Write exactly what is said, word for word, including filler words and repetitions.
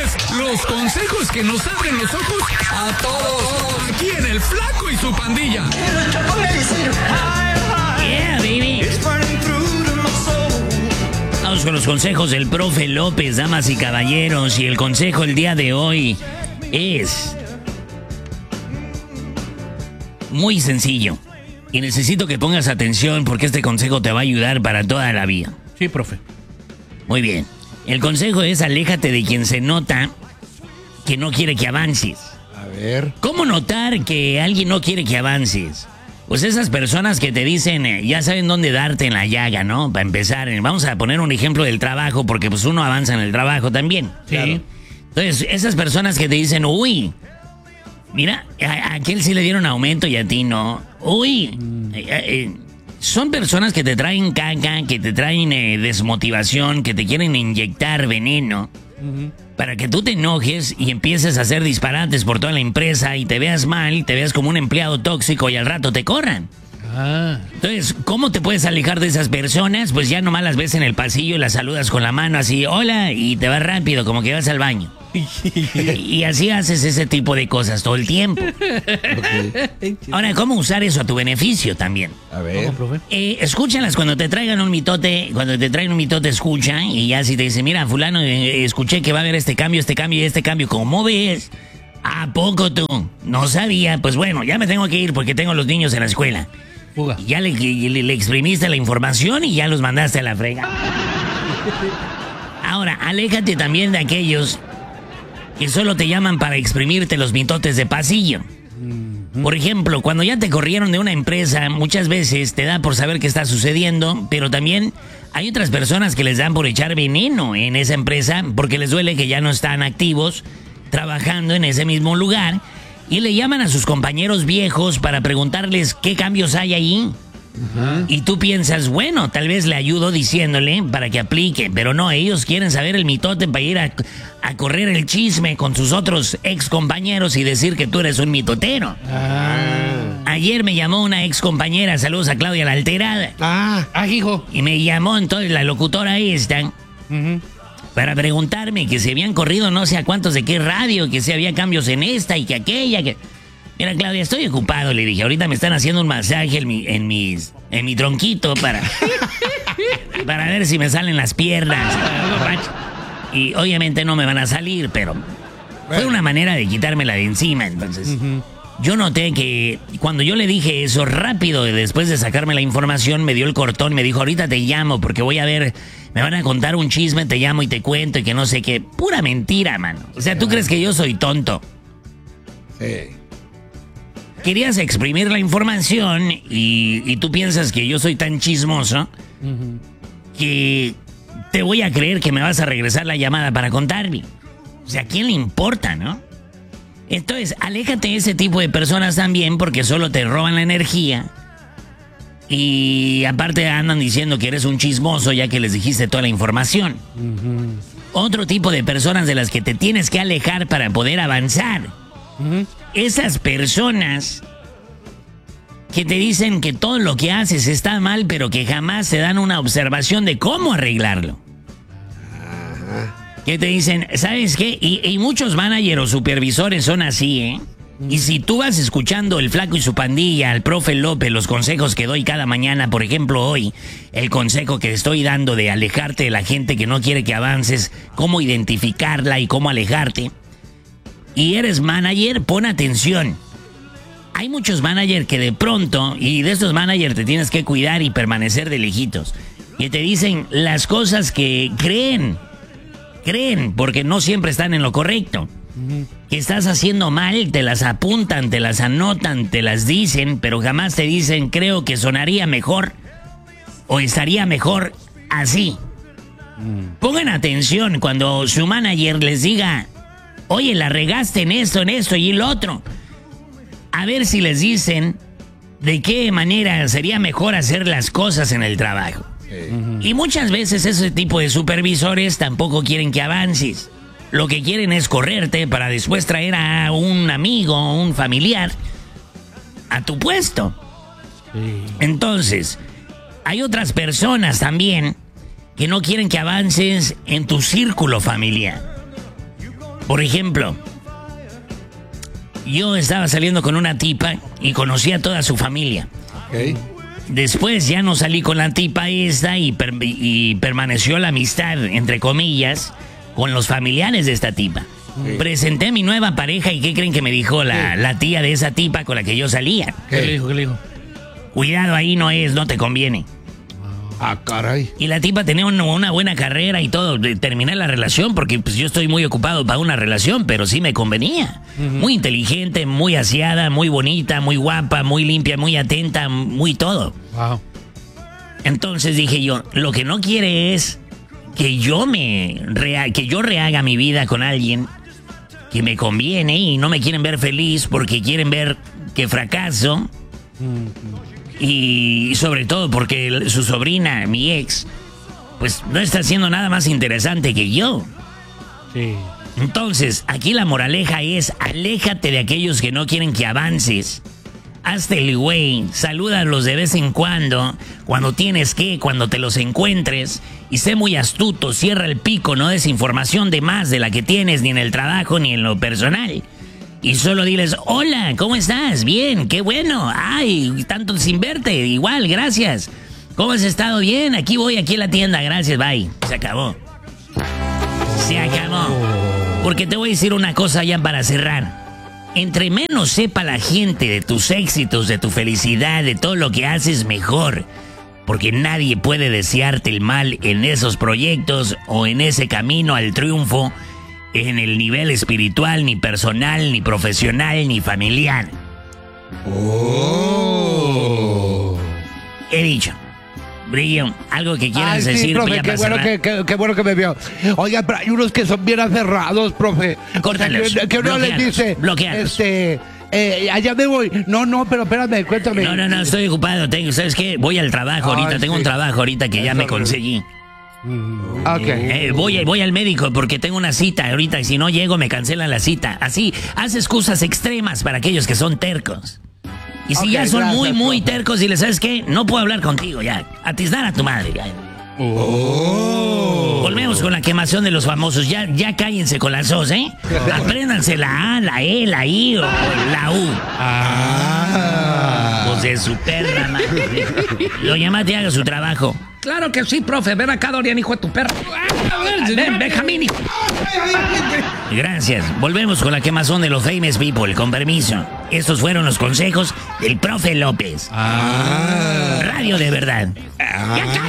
ustedes los consejos que nos abren los ojos a todos. Aquí en El Flaco y su Pandilla. Yeah, baby. Vamos con los consejos del profe López, damas y caballeros. Y el consejo el día de hoy es muy sencillo. Y necesito que pongas atención porque este consejo te va a ayudar para toda la vida. Sí, profe. Muy bien. El consejo es aléjate de quien se nota que no quiere que avances. A ver. ¿Cómo notar que alguien no quiere que avances? Pues esas personas que te dicen, eh, ya saben dónde darte en la llaga, ¿no? Para empezar, eh, vamos a poner un ejemplo del trabajo, porque pues uno avanza en el trabajo también. Sí. Claro. Entonces, esas personas que te dicen, uy, mira, a, a aquel sí le dieron aumento y a ti no. Uy, mm. eh, eh, son personas que te traen caca, que te traen eh, desmotivación, que te quieren inyectar veneno. Uh-huh. Para que tú te enojes y empieces a hacer disparates por toda la empresa y te veas mal, te veas como un empleado tóxico y al rato te corran. Ah. Entonces, ¿cómo te puedes alejar de esas personas? Pues ya nomás las ves en el pasillo y las saludas con la mano así, hola, y te vas rápido, como que vas al baño. y, y así haces ese tipo de cosas todo el tiempo. Okay. Ahora, ¿cómo usar eso a tu beneficio también? A ver. Eh, escúchalas cuando te traigan un mitote, cuando te traen un mitote, escucha, y ya si te dicen, mira, fulano, eh, escuché que va a haber este cambio, este cambio y este cambio, ¿cómo ves? ¿A poco tú? No sabía, pues bueno, ya me tengo que ir porque tengo los niños en la escuela. Fuga. Y ya le, le, le exprimiste la información y ya los mandaste a la frega. Ahora, aléjate también de aquellos que solo te llaman para exprimirte los mitotes de pasillo. Por ejemplo, cuando ya te corrieron de una empresa, muchas veces te da por saber qué está sucediendo, pero también hay otras personas que les dan por echar veneno en esa empresa porque les duele que ya no están activos trabajando en ese mismo lugar y le llaman a sus compañeros viejos para preguntarles qué cambios hay ahí. Uh-huh. Y tú piensas, bueno, tal vez le ayudo diciéndole para que aplique, pero no, ellos quieren saber el mitote para ir a, a correr el chisme con sus otros ex compañeros y decir que tú eres un mitotero. Ah. Ayer me llamó una ex compañera, saludos a Claudia la Alterada. Ah, ah, hijo. Y me llamó entonces la locutora esta uh-huh. para preguntarme que se habían corrido no sé a cuántos de qué radio, que si había cambios en esta y que aquella, que... Mira, Claudia, estoy ocupado, le dije. Ahorita me están haciendo un masaje en mi, en mis, en mi tronquito para, para ver si me salen las piernas. Y obviamente no me van a salir, pero fue una manera de quitármela de encima. Entonces, uh-huh. yo noté que cuando yo le dije eso, rápido, después de sacarme la información, me dio el cortón. Me dijo, ahorita te llamo porque voy a ver, me van a contar un chisme, te llamo y te cuento y que no sé qué. Pura mentira, mano. O sea, ¿tú crees que yo soy tonto? Sí. Querías exprimir la información y, y tú piensas que yo soy tan chismoso uh-huh. que te voy a creer que me vas a regresar la llamada para contarme. O sea, ¿a quién le importa, no? Entonces, aléjate de ese tipo de personas también porque solo te roban la energía y aparte andan diciendo que eres un chismoso ya que les dijiste toda la información. Uh-huh. Otro tipo de personas de las que te tienes que alejar para poder avanzar. Uh-huh. Esas personas que te dicen que todo lo que haces está mal, pero que jamás te dan una observación de cómo arreglarlo. Ajá. Que te dicen, ¿sabes qué? Y, y muchos managers o supervisores son así, ¿eh? Uh-huh. Y si tú vas escuchando El Flaco y su Pandilla, al profe López, los consejos que doy cada mañana, por ejemplo hoy, el consejo que estoy dando de alejarte de la gente que no quiere que avances, cómo identificarla y cómo alejarte. Y eres manager, pon atención. Hay muchos managers que de pronto, y de estos managers te tienes que cuidar y permanecer de lejitos, que te dicen las cosas que creen, creen, porque no siempre están en lo correcto. Uh-huh. Que estás haciendo mal, te las apuntan, te las anotan, te las dicen, pero jamás te dicen, creo que sonaría mejor o estaría mejor así. Uh-huh. Pongan atención cuando su manager les diga, oye, la regaste en esto, en esto y en lo otro. A ver si les dicen de qué manera sería mejor hacer las cosas en el trabajo. Sí. Uh-huh. Y muchas veces ese tipo de supervisores tampoco quieren que avances. Lo que quieren es correrte para después traer a un amigo, un familiar, a tu puesto. Sí. Entonces, hay otras personas también que no quieren que avances en tu círculo familiar. Por ejemplo, yo estaba saliendo con una tipa y conocí a toda su familia. Ok. Después ya no salí con la tipa esta y, per- y permaneció la amistad, entre comillas, con los familiares de esta tipa. Sí. Presenté a mi nueva pareja y ¿qué creen que me dijo la, la tía de esa tipa con la que yo salía? ¿Qué? ¿Qué le dijo? ¿Qué le dijo? Cuidado, ahí no es, no te conviene. Ah, caray. Y la tipa tenía una, una buena carrera y todo. De- Terminé la relación porque pues, yo estoy muy ocupado para una relación, pero sí me convenía. Muy inteligente, muy aseada, muy bonita, muy guapa, muy limpia, muy atenta, muy todo. Wow. Entonces dije yo, lo que no quiere es que yo me rea- que yo rehaga mi vida con alguien que me conviene y no me quieren ver feliz porque quieren ver que fracaso. Y sobre todo porque el- su sobrina, mi ex, pues no está haciendo nada más interesante que yo. Sí. Entonces, aquí la moraleja es, aléjate de aquellos que no quieren que avances. Hazte el güey, salúdalos de vez en cuando, cuando tienes que, cuando te los encuentres, y sé muy astuto, cierra el pico, no des información de más de la que tienes ni en el trabajo ni en lo personal. Y solo diles, hola, ¿cómo estás? Bien, qué bueno. Ay, tanto sin verte, igual, gracias. ¿Cómo has estado? Bien, aquí voy, aquí en la tienda, gracias, bye. Se acabó. Se acabó. Porque te voy a decir una cosa ya para cerrar. Entre menos sepa la gente de tus éxitos, de tu felicidad, de todo lo que haces, mejor. Porque nadie puede desearte el mal en esos proyectos o en ese camino al triunfo, en el nivel espiritual, ni personal, ni profesional, ni familiar. Oh. He dicho. Brillo, algo que quieras Ay, sí, decir. profe, ya qué para bueno cerrar? que, que- qué bueno que me vio. Oiga, pero hay unos que son bien aferrados, profe. Córtalos, O sea, que, que uno les bloquealos, dice, bloquealos. este, eh, allá me voy. No, no, pero espérame, cuéntame. No, no, no, estoy ocupado. Tengo, ¿sabes qué? Voy al trabajo ahorita. Ay, Tengo sí. un trabajo ahorita que ya Eso me no. conseguí. Ok. Eh, voy, voy al médico porque tengo una cita ahorita y si no llego me cancelan la cita. Así, haz excusas extremas para aquellos que son tercos. Y si Ok, ya son gracias, muy, muy profe. tercos y les sabes qué, no puedo hablar contigo ya. Atizar a tu madre ya. Oh. Volvemos con la quemación de los famosos. Ya, ya cállense con las dos, ¿eh? Apréndanse la A, la E, la I o la U. Ah. Pues de su perra madre. Lo llamaste y haga su trabajo. Claro que sí, profe. Ven acá, Dorian, hijo de tu perro. Ven, Benjamín, hijo. Gracias. Volvemos con la quemazón de los famous people. Con permiso. Estos fueron los consejos del profe López. Ah. Radio de verdad. Ah.